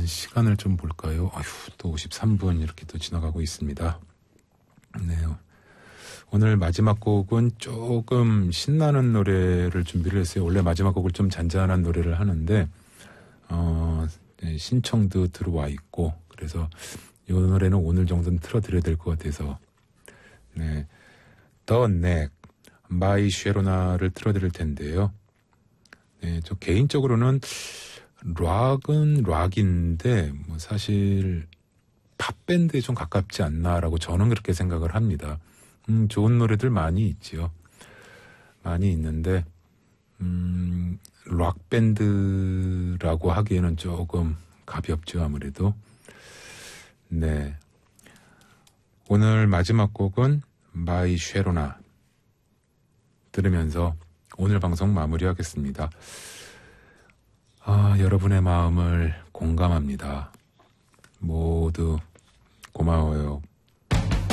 시간을 좀 볼까요? 아휴, 또 53분 이렇게 또 지나가고 있습니다. 네. 오늘 마지막 곡은 조금 신나는 노래를 준비를 했어요. 원래 마지막 곡을 좀 잔잔한 노래를 하는데, 네, 신청도 들어와 있고, 그래서 이 노래는 오늘 정도는 틀어드려야 될 것 같아서, 네. The Neck, 마이 쉐로나를 틀어드릴 텐데요. 네, 저 개인적으로는 락은 락인데, 뭐 사실 팝밴드에 좀 가깝지 않나라고 저는 그렇게 생각을 합니다. 좋은 노래들 많이 있지요. 많이 있는데, 락밴드라고 하기에는 조금 가볍죠, 아무래도. 네. 오늘 마지막 곡은 마이 쉐로나 들으면서 오늘 방송 마무리하겠습니다. 여러분의 마음을 공감합니다. 모두 고마워요.